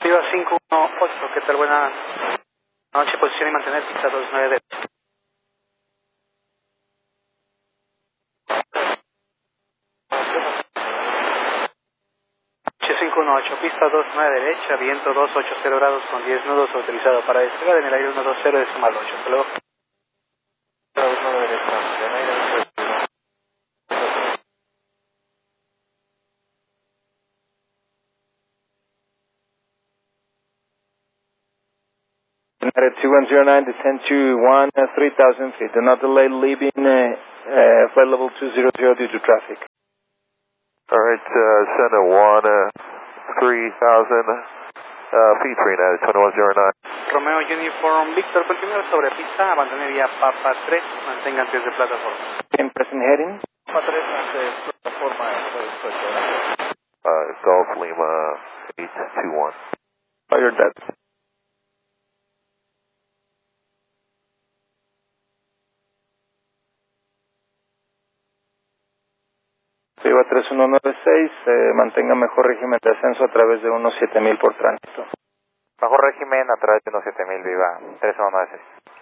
Viva 518, ¿qué tal? Buena noche, posición y mantener pista 29 derecha. 518, pista 29 derecha, viento 280 grados con 10 nudos, autorizado para despegar en el aire 120 decimal 8. Hasta luego. 29 derecha, United 2109, descend to 3000 feet. Do not delay leaving flight level 200 due to traffic. Alright, send a 3000 feet for United 2109. Romeo Uniform Victor, continuar sobre pista, abandoné vía Papa 3, mantenga antes de plataforma. In present heading. Papa 3 antes plataforma, Golf Lima 821. Fire that. Viva 3196, mantenga mejor régimen de ascenso a través de unos 7000 por tránsito. Bajo régimen a través de unos 7000, viva 3196.